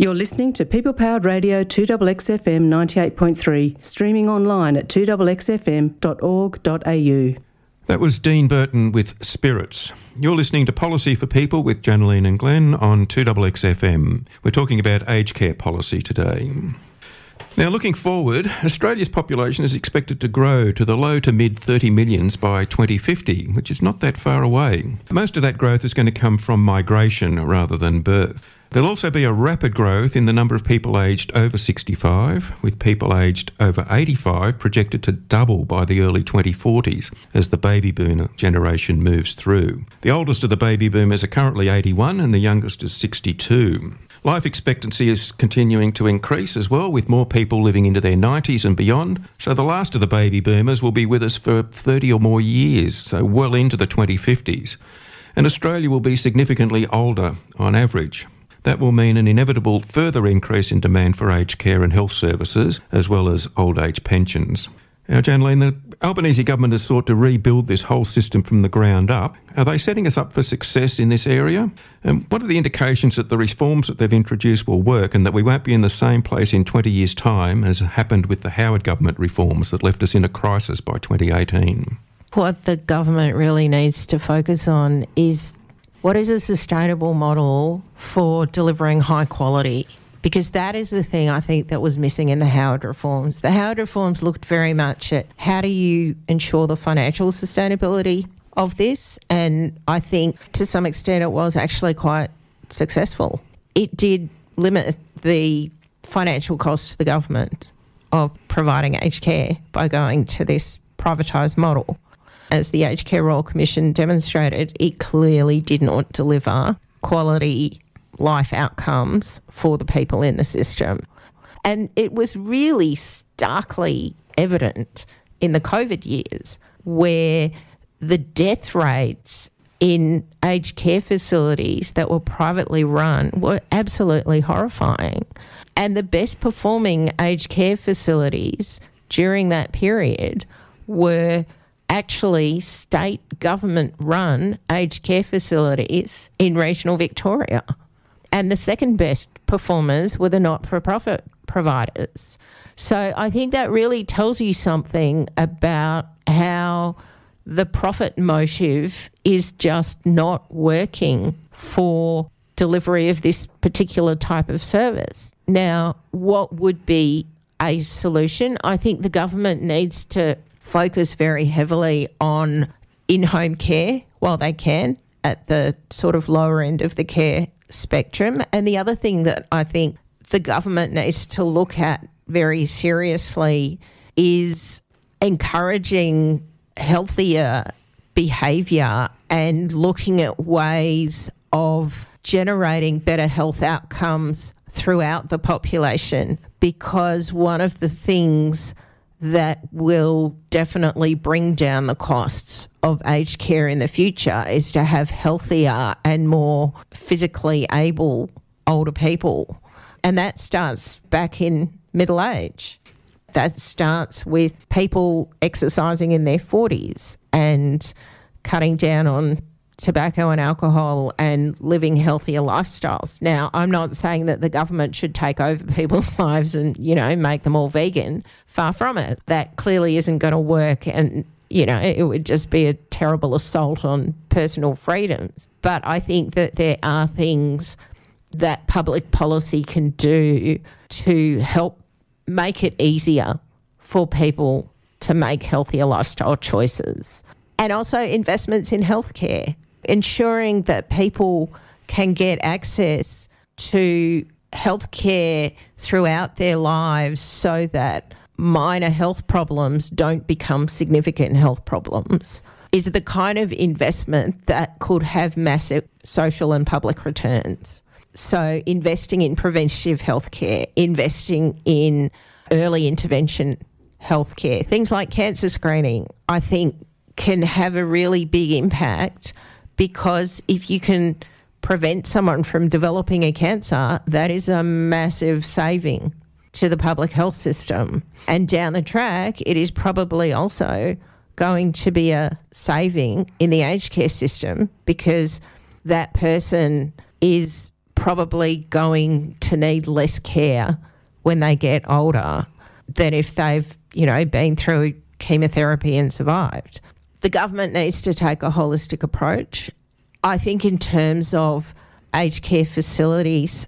You're listening to People Powered Radio 2XXFM 98.3, streaming online at 2XXFM.org.au. That was Dean Burton with Spirits. You're listening to Policy for People with Janaline and Glenn on 2XXFM. We're talking about aged care policy today. Now, looking forward, Australia's population is expected to grow to the low to mid 30 millions by 2050, which is not that far away. Most of that growth is going to come from migration rather than birth. There'll also be a rapid growth in the number of people aged over 65, with people aged over 85 projected to double by the early 2040s as the baby boomer generation moves through. The oldest of the baby boomers are currently 81 and the youngest is 62. Life expectancy is continuing to increase as well, with more people living into their 90s and beyond. So the last of the baby boomers will be with us for 30 or more years, so well into the 2050s. And Australia will be significantly older on average. That will mean an inevitable further increase in demand for aged care and health services, as well as old age pensions. Now, Janaline, the Albanese government has sought to rebuild this whole system from the ground up. Are they setting us up for success in this area? And what are the indications that the reforms that they've introduced will work and that we won't be in the same place in 20 years' time as happened with the Howard government reforms that left us in a crisis by 2018? What the government really needs to focus on is what is a sustainable model for delivering high quality? Because that is the thing I think that was missing in the Howard reforms. The Howard reforms looked very much at how do you ensure the financial sustainability of this, and I think to some extent it was actually quite successful. It did limit the financial costs to the government of providing aged care by going to this privatised model. As the Aged Care Royal Commission demonstrated, it clearly did not deliver quality life outcomes for the people in the system. And it was really starkly evident in the COVID years where the death rates in aged care facilities that were privately run were absolutely horrifying. And the best performing aged care facilities during that period were actually state government-run aged care facilities in regional Victoria. And the second best performers were the not-for-profit providers. So I think that really tells you something about how the profit motive is just not working for delivery of this particular type of service. Now, what would be a solution? I think the government needs to focus very heavily on in-home care while they can at the sort of lower end of the care spectrum. And the other thing that I think the government needs to look at very seriously is encouraging healthier behaviour and looking at ways of generating better health outcomes throughout the population, because one of the things that will definitely bring down the costs of aged care in the future is to have healthier and more physically able older people. And that starts back in middle age. That starts with people exercising in their 40s and cutting down on tobacco and alcohol and living healthier lifestyles. Now, I'm not saying that the government should take over people's lives and, make them all vegan. Far from it. That clearly isn't going to work, and, it would just be a terrible assault on personal freedoms. But I think that there are things that public policy can do to help make it easier for people to make healthier lifestyle choices. And also investments in healthcare, ensuring that people can get access to healthcare throughout their lives so that minor health problems don't become significant health problems is the kind of investment that could have massive social and public returns. So investing in preventative healthcare, investing in early intervention healthcare, things like cancer screening, I think can have a really big impact, because if you can prevent someone from developing a cancer, that is a massive saving to the public health system. And down the track, it is probably also going to be a saving in the aged care system, because that person is probably going to need less care when they get older than if they've, been through chemotherapy and survived. The government needs to take a holistic approach. I think in terms of aged care facilities,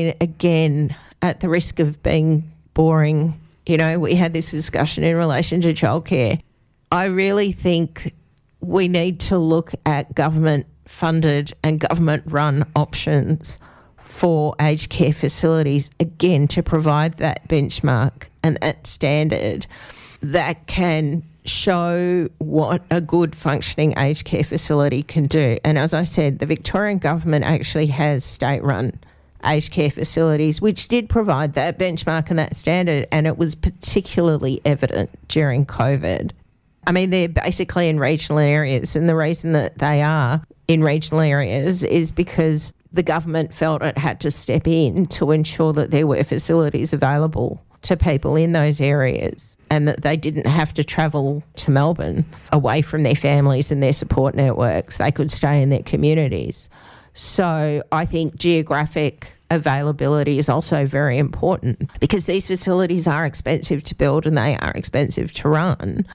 again, at the risk of being boring, we had this discussion in relation to childcare. I really think we need to look at government-funded and government-run options for aged care facilities, again, to provide that benchmark and that standard that can show what a good functioning aged care facility can do. And as I said, the Victorian government actually has state-run aged care facilities which did provide that benchmark and that standard, and it was particularly evident during COVID. They're basically in regional areas, and the reason that they are in regional areas is because the government felt it had to step in to ensure that there were facilities available to people in those areas and that they didn't have to travel to Melbourne away from their families and their support networks. They could stay in their communities. So I think geographic availability is also very important because these facilities are expensive to build and they are expensive to run.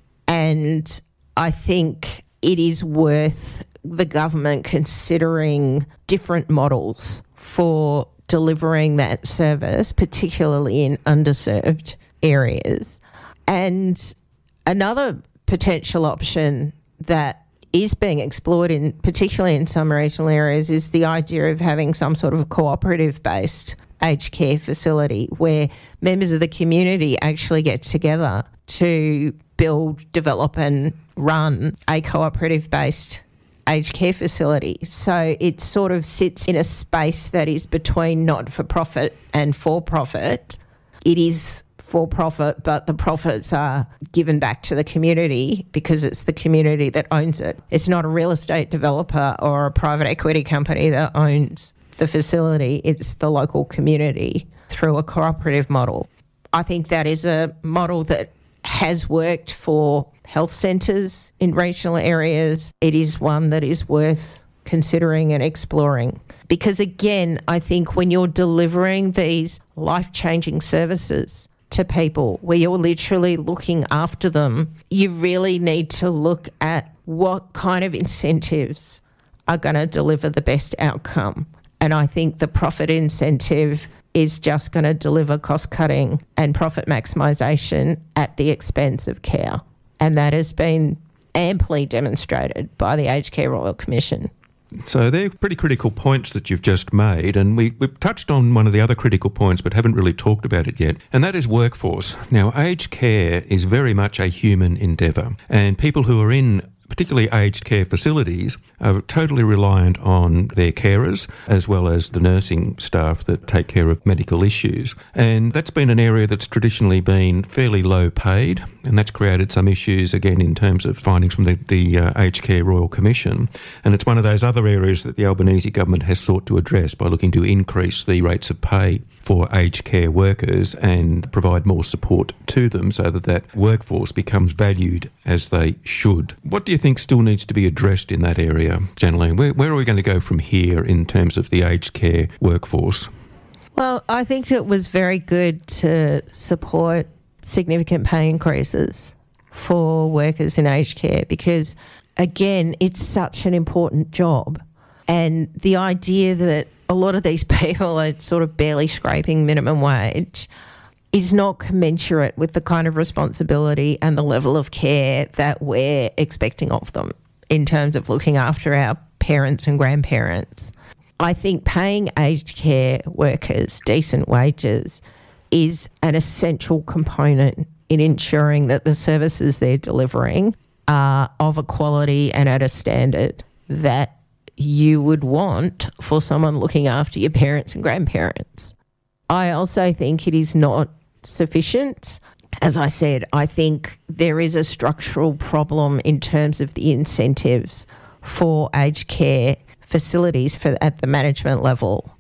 And I think it is worth the government considering different models for delivering that service, particularly in underserved areas. And another potential option that is being explored, particularly in some regional areas, is the idea of having some sort of cooperative-based aged care facility where members of the community actually get together to build, develop and run a cooperative-based aged care facility. So it sort of sits in a space that is between not-for-profit and for-profit. It is for-profit, but the profits are given back to the community because it's the community that owns it. It's not a real estate developer or a private equity company that owns the facility. It's the local community through a cooperative model. I think that is a model that has worked for health centres in regional areas. It is one that is worth considering and exploring. Because again, I think when you're delivering these life-changing services to people where you're literally looking after them, you really need to look at what kind of incentives are going to deliver the best outcome. And I think the profit incentive is just going to deliver cost-cutting and profit maximisation at the expense of care. And that has been amply demonstrated by the Aged Care Royal Commission. So they're pretty critical points that you've just made, and we've touched on one of the other critical points but haven't really talked about it yet, and that is workforce. Now, aged care is very much a human endeavour, and people who are in particularly aged care facilities are totally reliant on their carers as well as the nursing staff that take care of medical issues. And that's been an area that's traditionally been fairly low paid, and that's created some issues again in terms of findings from the Aged Care Royal Commission. And it's one of those other areas that the Albanese government has sought to address by looking to increase the rates of pay for aged care workers and provide more support to them so that that workforce becomes valued as they should. What do you think still needs to be addressed in that area, Janaline? Where are we going to go from here in terms of the aged care workforce? Well, I think it was very good to support significant pay increases for workers in aged care because, again, it's such an important job. And the idea that a lot of these people are sort of barely scraping minimum wage is not commensurate with the kind of responsibility and the level of care that we're expecting of them in terms of looking after our parents and grandparents. I think paying aged care workers decent wages is an essential component in ensuring that the services they're delivering are of a quality and at a standard that you would want for someone looking after your parents and grandparents. I also think it is not sufficient. As I said, I think there is a structural problem in terms of the incentives for aged care facilities at the management level,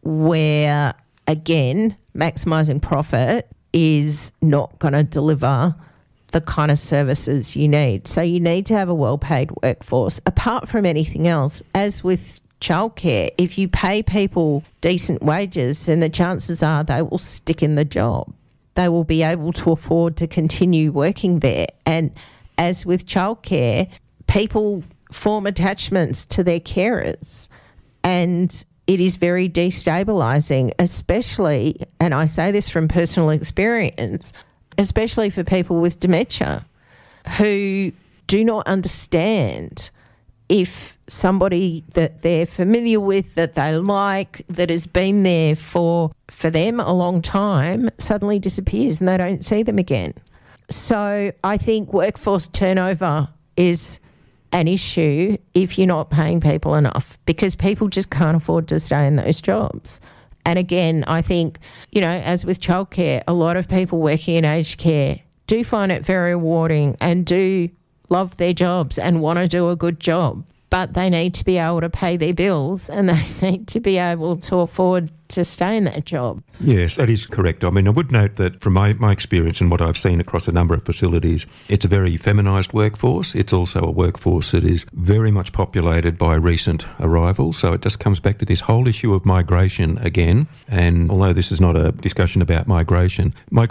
where, again, maximising profit is not going to deliver the kind of services you need. So you need to have a well-paid workforce. Apart from anything else, as with childcare. If you pay people decent wages, then the chances are they will stick in the job. They will be able to afford to continue working there. And as with childcare, people form attachments to their carers, and it is very destabilising, especially, and I say this from personal experience, especially for people with dementia who do not understand if somebody that they're familiar with, that they like, that has been there for them a long time, suddenly disappears and they don't see them again. So I think workforce turnover is an issue if you're not paying people enough, because people just can't afford to stay in those jobs. And again, I think, as with childcare, a lot of people working in aged care do find it very rewarding and do love their jobs and want to do a good job, but they need to be able to pay their bills and they need to be able to afford to stay in that job. Yes, that is correct. I mean, I would note that from my experience and what I've seen across a number of facilities, it's a very feminised workforce. It's also a workforce that is very much populated by recent arrivals. So it just comes back to this whole issue of migration again. And although this is not a discussion about migration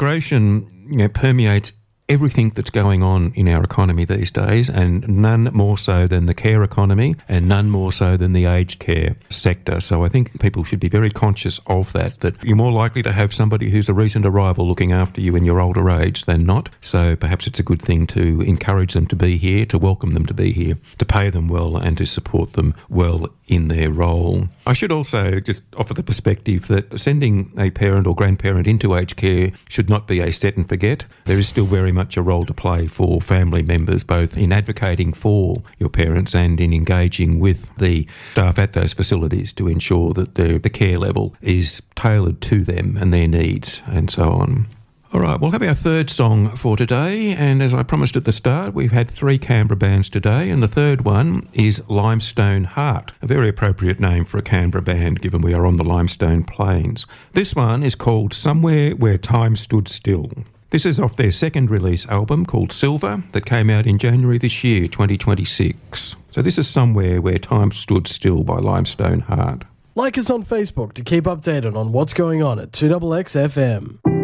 permeates everything that's going on in our economy these days, and none more so than the care economy and none more so than the aged care sector. So I think people should be very conscious of that you're more likely to have somebody who's a recent arrival looking after you in your older age than not. So perhaps it's a good thing to encourage them to be here, to welcome them to be here, to pay them well and to support them well in their role. I should also just offer the perspective that sending a parent or grandparent into aged care should not be a set and forget. There is still very much a role to play for family members, both in advocating for your parents and in engaging with the staff at those facilities to ensure that the care level is tailored to them and their needs and so on. All right, we'll have our third song for today, and as I promised at the start, we've had 3 Canberra bands today, and the third one is Limestone Heart, a very appropriate name for a Canberra band given we are on the Limestone Plains. This one is called Somewhere Where Time Stood Still. This is off their second release album called Silver that came out in January this year, 2026. So this is Somewhere Where Time Stood Still by Limestone Heart. Like us on Facebook to keep updated on what's going on at 2XX FM.